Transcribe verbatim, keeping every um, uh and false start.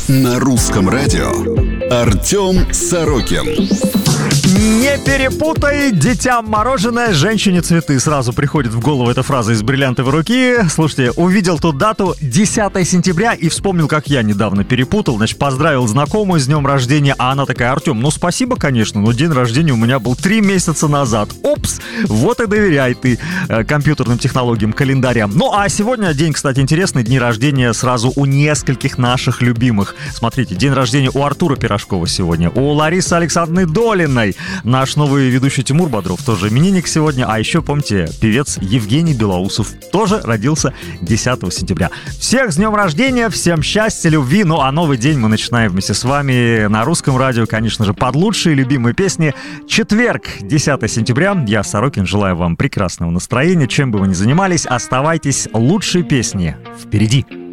На русском радио Артем Сорокин. Не перепутай, детям мороженое, женщине цветы. Сразу приходит в голову эта фраза из бриллиантовой руки. Слушайте, увидел тут дату десятое сентября и вспомнил, как я недавно перепутал. Значит, поздравил знакомую с днем рождения, а она такая: Артем, ну спасибо, конечно, но день рождения у меня был три месяца назад. Опс, вот и доверяй ты э, компьютерным технологиям, календарям. Ну а сегодня день, кстати, интересный, дни рождения сразу у нескольких наших любимых. Смотрите, день рождения у Артура Пирожкова сегодня, у Ларисы Александровны Долиной. Наш новый ведущий Тимур Бодров тоже именинник сегодня. А еще, помните, певец Евгений Белоусов тоже родился десятого сентября. Всех с днем рождения, всем счастья, любви. Ну а новый день мы начинаем вместе с вами на русском радио, конечно же, под лучшие любимые песни. Четверг, десятое сентября. Я, Сорокин, желаю вам прекрасного настроения. Чем бы вы ни занимались, оставайтесь. Лучшие песни впереди.